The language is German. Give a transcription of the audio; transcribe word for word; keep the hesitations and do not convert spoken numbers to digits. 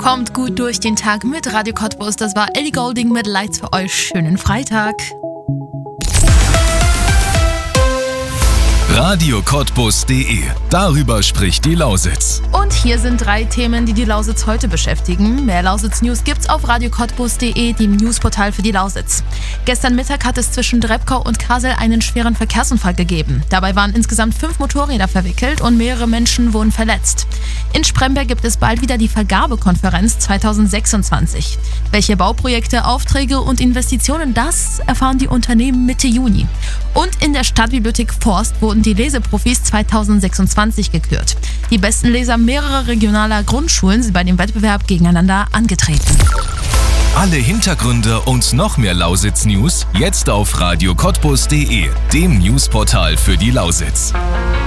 Kommt gut durch den Tag mit Radio Cottbus. Das war Ellie Goulding mit Lights für euch. Schönen Freitag. Radio Cottbus punkt de. Darüber spricht die Lausitz. Und hier sind drei Themen, die die Lausitz heute beschäftigen. Mehr Lausitz-News gibt's auf Radio Cottbus punkt de, dem Newsportal für die Lausitz. Gestern Mittag hat es zwischen Drebkau und Kassel einen schweren Verkehrsunfall gegeben. Dabei waren insgesamt fünf Motorräder verwickelt und mehrere Menschen wurden verletzt. In Spremberg gibt es bald wieder die Vergabekonferenz zweitausendsechsundzwanzig. Welche Bauprojekte, Aufträge und Investitionen, das erfahren die Unternehmen Mitte Juni. Und in der Stadtbibliothek Forst wurden die Leseprofis zweitausendsechsundzwanzig gekürt. Die besten Leser mehrerer regionaler Grundschulen sind bei dem Wettbewerb gegeneinander angetreten. Alle Hintergründe und noch mehr Lausitz-News jetzt auf Radio Cottbus punkt de, dem Newsportal für die Lausitz.